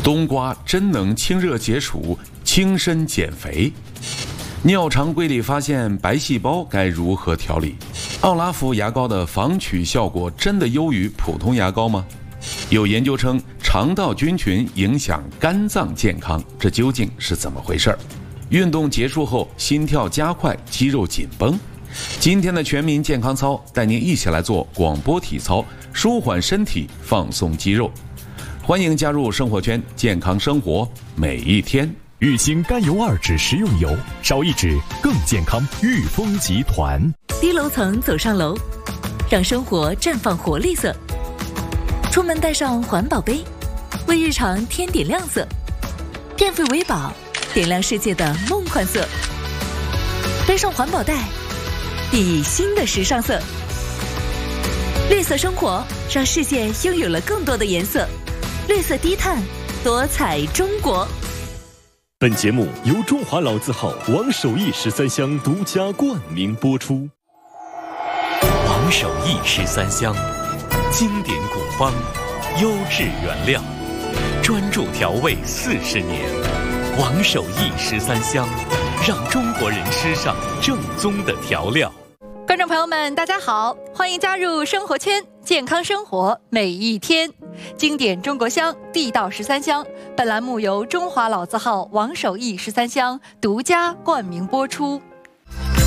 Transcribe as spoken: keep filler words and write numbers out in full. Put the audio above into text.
冬瓜真能清热解暑、轻身减肥？尿常规里发现白细胞该如何调理？奥拉福牙膏的防龋效果真的优于普通牙膏吗？有研究称肠道菌群影响肝脏健康，这究竟是怎么回事？运动结束后心跳加快，肌肉紧绷。今天的全民健康操带您一起来做广播体操，舒缓身体，放松肌肉。欢迎加入生活圈，健康生活每一天。 玉兴甘油二酯食用油，少一酯更健康。裕丰集团。 低楼层走上楼，让生活绽放活力色。出门带上环保杯，为日常添点亮色。电费为宝，点亮世界的梦幻色。背上环保袋，熠熠新的时尚色。绿色生活，让世界拥有了更多的颜色。绿色低碳，多彩中国。 本节目由中华老字号王守义十三香独家冠名播出。 王守义十三香，经典古方，优质原料，专注调味四十年。王守义十三香，让中国人吃上正宗的调料。 观众朋友们，大家好，欢迎加入生活圈，健康生活每一天。经典中国香，地道十三香。本栏目由中华老字号王守义十三香独家冠名播出。